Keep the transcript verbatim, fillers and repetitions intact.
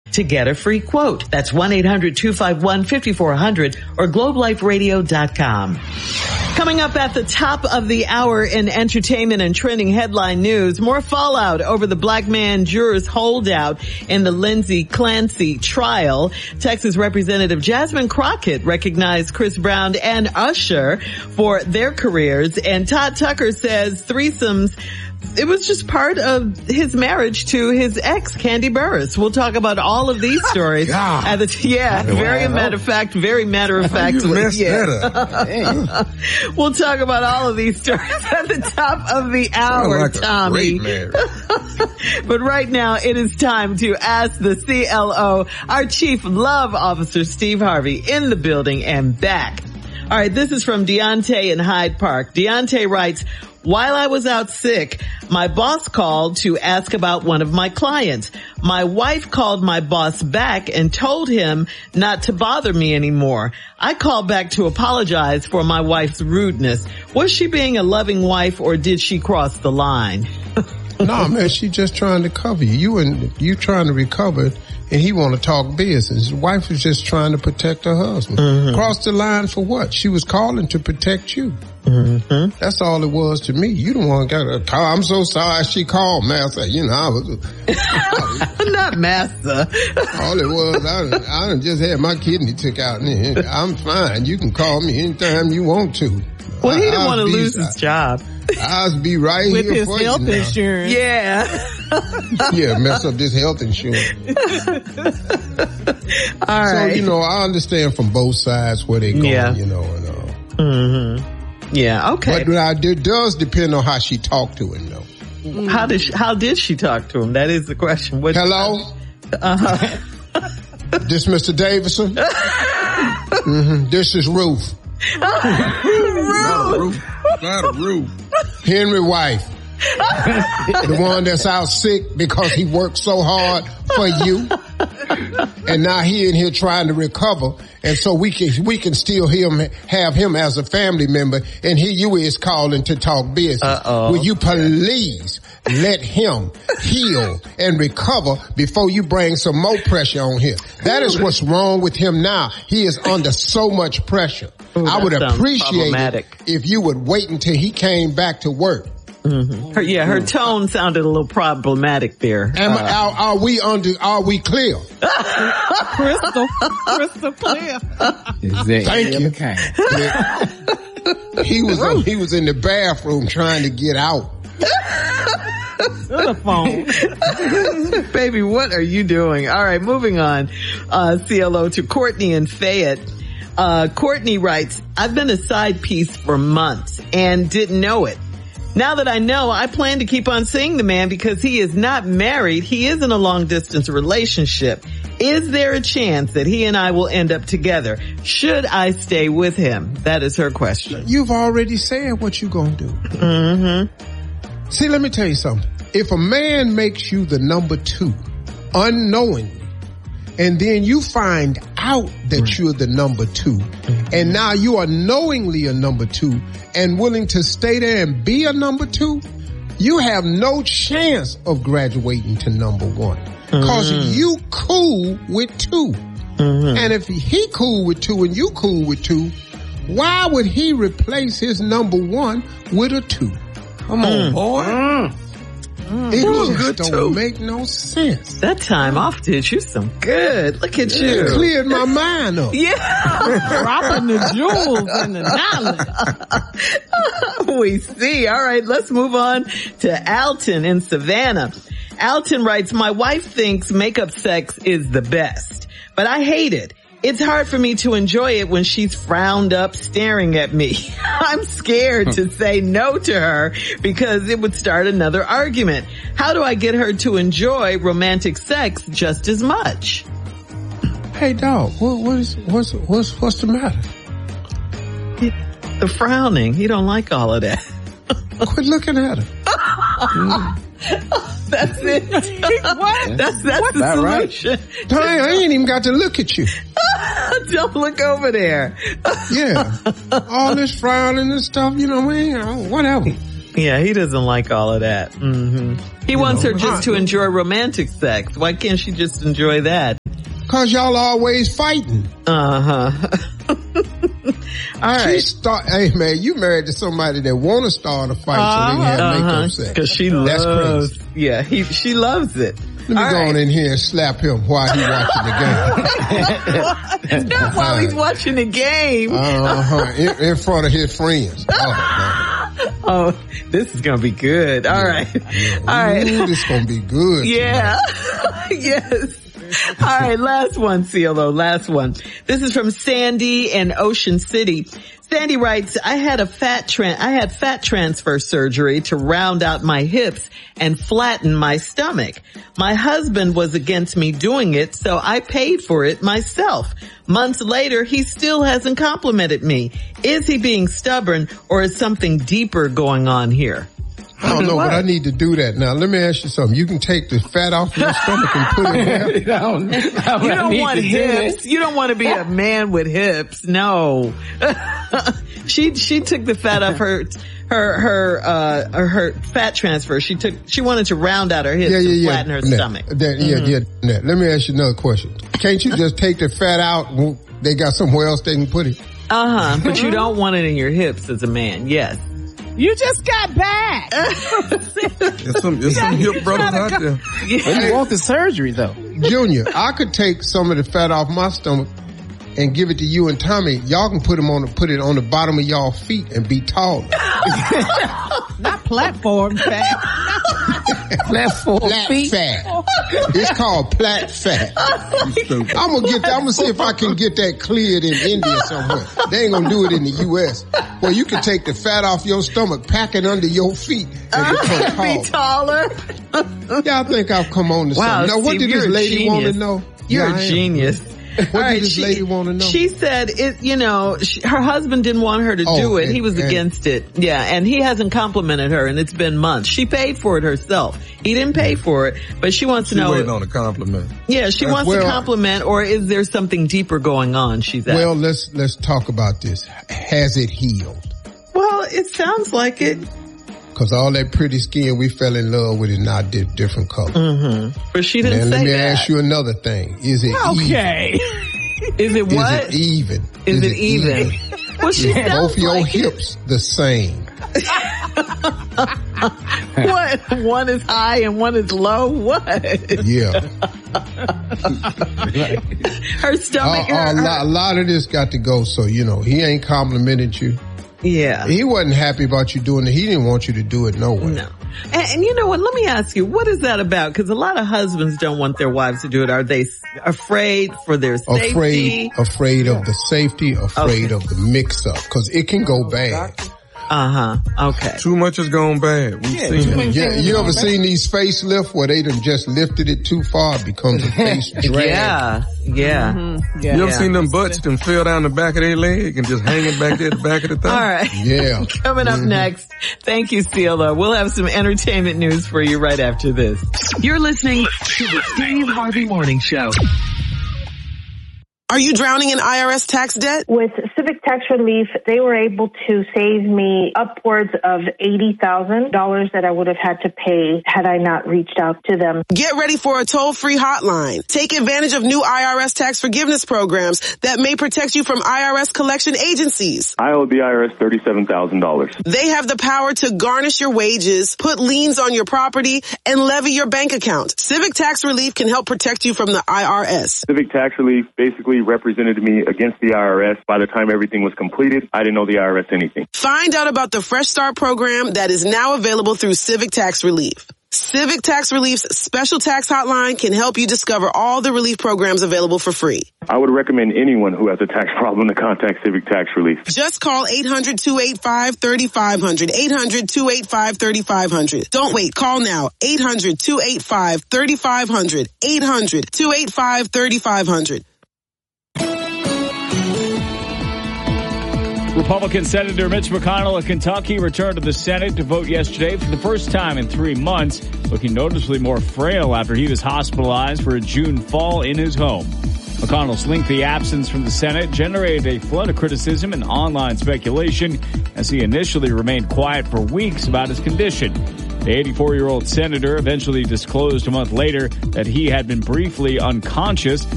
to get a free quote. That's one eight hundred two five one five four zero zero or globe life radio dot com. Coming up at the top of the hour in entertainment and trending headline news, more fallout over the black man jurors holdout in the Lindsay Clancy trial. Texas Representative Jasmine Crockett recognized Chris Brown and Usher for their careers, and Todd Tucker says threesomes, it was just part of his marriage to his ex, Candy Burris. We'll talk about all of these stories. At the, yeah, very wow. matter of fact, very matter of fact. You messed yeah. that up. We'll talk about all of these stories at the top of the hour, like Tommy. But right now, it is time to ask the C L O, our Chief Love Officer, Steve Harvey, in the building and back. All right, this is from Deontay in Hyde Park. Deontay writes, while I was out sick, my boss called to ask about one of my clients. My wife called my boss back and told him not to bother me anymore. I called back to apologize for my wife's rudeness. Was she being a loving wife or did she cross the line? No, man, she just trying to cover you. You and you trying to recover, and he want to talk business. His wife was just trying to protect her husband. Mm-hmm. Cross the line for what? She was calling to protect you. Mm-hmm. That's all it was to me. You don't want to get a call. I'm so sorry she called, Master. You know, I was... Not Master. All it was, I, I done just had my kidney took out. And I'm fine. You can call me anytime you want to. Well, he didn't I'll want to be, lose his job. I'll be right with here his for health you now. insurance. Yeah. Yeah, mess up this health insurance. All right. So, you know, I understand from both sides where they're going, yeah. you know, and all. Mm-hmm. Yeah, okay. But uh, it does depend on how she talked to him, though. How did she, how did she talk to him? That is the question. What, Hello? Uh-huh. This Mister Davidson? Mm-hmm. This is Ruth. Ruth. Not a Ruth. Not a Ruth. Henry wife. The one that's out sick because he worked so hard for you. And now he in here trying to recover. And so we can, we can still him, have him as a family member. And here you is calling to talk business. Uh-oh. Will you please let him heal and recover before you bring some more pressure on him? That is what's wrong with him now. He is under so much pressure. Ooh, I would appreciate it if you would wait until he came back to work. Mm-hmm. Her, yeah, her tone sounded a little problematic there. Am, uh, are, are we under? Are we clear? crystal, crystal clear. Thank you. Yeah. He was uh, he was in the bathroom trying to get out. The phone. Baby, what are you doing? All right, moving on. Uh, C L O to Courtney in Fayette. Uh, Courtney writes, I've been a side piece for months and didn't know it. Now that I know, I plan to keep on seeing the man because he is not married. He is in a long distance relationship. Is there a chance that he and I will end up together? Should I stay with him? That is her question. You've already said what you're going to do. Mm-hmm. See, let me tell you something. If a man makes you the number two unknowingly, and then you find out that right. you're the number two, mm-hmm. and now you are knowingly a number two and willing to stay there and be a number two, you have no chance of graduating to number one. Because mm-hmm. you cool with two. Mm-hmm. And if he cool with two and you cool with two, why would he replace his number one with a two? Come on, mm. boy. Mm. Mm. It Ooh, just good don't too. make no sense. That time off did you some good. Look at you. It cleared my mind up. Yeah. Dropping the jewels and the knowledge. We see. All right, let's move on to Alton in Savannah. Alton writes, my wife thinks makeup sex is the best, but I hate it. It's hard for me to enjoy it when she's frowned up staring at me. I'm scared to say no to her because it would start another argument. How do I get her to enjoy romantic sex just as much? Hey, dog, what, what is, what's, what's, what's the matter? The frowning. He don't like all of that. Quit looking at her. mm. That's it. What? That's, that's what? the that solution. Right? I, I ain't even got to look at you. Don't look over there. Yeah. All this frowning and stuff, you know what I mean? Whatever. Yeah, he doesn't like all of that. Mm-hmm. He you wants know, her just to enjoy romantic sex. Why can't she just enjoy that? Cause y'all always fighting. Uh-huh. All right. She start, hey man, you married to somebody that want to start a fight uh-huh. so they can have uh-huh. makeup sex. Cause she That's loves, crazy. Yeah, he, she loves it. Let me all go right. on in here and slap him while he's watching the game. Not while he's watching the game. Uh-huh. In, in front of his friends. Oh, oh, this is gonna be good. All right. Yeah. All right. Ooh, this is gonna be good. Yeah. Yes. All right, last one, Cielo, last one. This is from Sandy in Ocean City. Sandy writes, I had a fat tran- I had fat transfer surgery to round out my hips and flatten my stomach. My husband was against me doing it, so I paid for it myself. Months later, he still hasn't complimented me. Is he being stubborn or is something deeper going on here? I don't know, what? But I need to do that. Now, let me ask you something. You can take the fat off your stomach and put it where? you don't, you don't want hips. Do you don't want to be a man with hips. No. she, she took the fat off her, her, her, uh, her fat transfer. She took, she wanted to round out her hips yeah, yeah, and yeah. flatten her that, stomach. That, yeah, mm-hmm. yeah, that. Let me ask you another question. Can't you just take the fat out? They got somewhere else they can put it. Uh-huh. But you don't want it in your hips as a man. Yes. You just got back. There's some, there's some hip brothers out there. Yeah. You want the surgery though. Junior, I could take some of the fat off my stomach and give it to you and Tommy. Y'all can put them on the, put it on the bottom of y'all feet and be taller. Not platform fat. Platform Plat feet. fat. It's called plat fat. I'm gonna get that. I'm gonna see if I can get that cleared in India somewhere. They ain't gonna do it in the U S. Well, you can take the fat off your stomach, pack it under your feet, and become tall. Be taller. Y'all think I've come on to wow, something. Now, what Steve, did this lady want to know? You're yeah, a genius. What All did right, this she, lady want to know? She said, it, you know, she, her husband didn't want her to oh, do it. and, he was and, against it. Yeah, and he hasn't complimented her, and it's been months. She paid for it herself. He didn't pay for it, but she wants she to know. Waiting on a compliment. Yeah, she uh, wants well, to compliment, or is there something deeper going on? She's asking. Well, let's let's talk about this. Has it healed? Well, it sounds like it. Because all that pretty skin we fell in love with is now di- different color. Mm-hmm. But she didn't now, say let me that. ask you another thing. Is it okay? Even? Is it what? Is it even? Is, is it, it even? even? Well, she yeah. sounds Both your like hips it. the same. What? One is high and one is low? What? Yeah. Her stomach. Uh, her, uh, a, lot, a lot of this got to go. So, you know, he ain't complimented you. Yeah. He wasn't happy about you doing it. He didn't want you to do it no way. No. And, and you know what? Let me ask you, what is that about? Because a lot of husbands don't want their wives to do it. Are they afraid for their safety? Afraid, afraid of the safety, afraid okay. of the mix-up. Because it can go bad. Uh-huh. Okay. Too much has gone bad. We've yeah, seen it. Yeah, you ever seen these facelifts where they done just lifted it too far? It becomes a face drag. Yeah. Yeah. Mm-hmm. yeah. You ever yeah. seen them butts that fell down the back of their leg and just hanging back there at the back of the thing? All right. Yeah. Coming up mm-hmm. next. Thank you, Cielo. We'll have some entertainment news for you right after this. You're listening to the Steve Harvey Morning Show. Are you drowning in I R S tax debt? With Civic Tax Relief, they were able to save me upwards of eighty thousand dollars that I would have had to pay had I not reached out to them. Get ready for a toll-free hotline. Take advantage of new I R S tax forgiveness programs that may protect you from I R S collection agencies. I owe the I R S thirty-seven thousand dollars. They have the power to garnish your wages, put liens on your property, and levy your bank account. Civic Tax Relief can help protect you from the I R S. Civic Tax Relief basically represented me against the I R S. By the time everything was completed, I didn't know the I R S anything. Find out about the Fresh Start program that is now available through Civic Tax Relief. Civic Tax Relief's special tax hotline can help you discover all the relief programs available for free. I would recommend anyone who has a tax problem to contact Civic Tax Relief. Just call eight hundred, two eight five, three five zero zero, eight hundred, two eight five, three five zero zero. Don't wait, call now, eight hundred, two eight five, three five zero zero, eight hundred, two eight five, three five zero zero. Republican Senator Mitch McConnell of Kentucky returned to the Senate to vote yesterday for the first time in three months, looking noticeably more frail after he was hospitalized for a June fall in his home. McConnell's lengthy absence from the Senate generated a flood of criticism and online speculation as he initially remained quiet for weeks about his condition. The eighty-four-year-old senator eventually disclosed a month later that he had been briefly unconscious